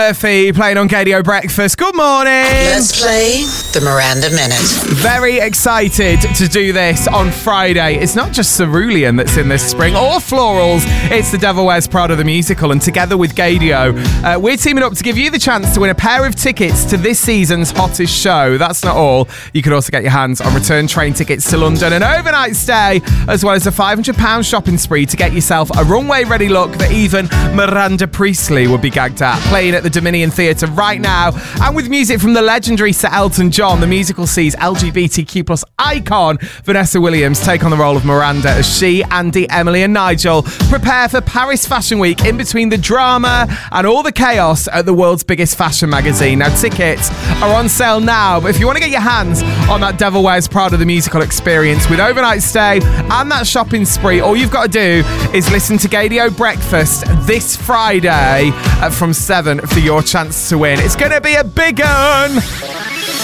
Murphy playing on Gaydio Breakfast. Good morning. Let's play the Miranda Minute. Very excited to do this on Friday. It's not just cerulean that's in this spring or florals. It's The Devil Wears Prada the musical, and together with Gaydio, we're teaming up to give you the chance to win a pair of tickets to this season's hottest show. That's not all. You could also get your hands on return train tickets to London, an overnight stay, as well as a £500 shopping spree to get yourself a runway-ready look that even Miranda Priestly would be gagged at. Playing at the Dominion Theatre right now, and with music from the legendary Sir Elton John, the musical sees LGBTQ plus icon Vanessa Williams take on the role of Miranda as she, Andy, Emily and Nigel prepare for Paris Fashion Week in between the drama and all the chaos at the world's biggest fashion magazine. Now, tickets are on sale now, but if you want to get your hands on that Devil Wears Prada the musical experience with overnight stay and that shopping spree, all you've got to do is listen to Gaydio Breakfast this Friday from 7 for your chance to win. It's going to be a big one.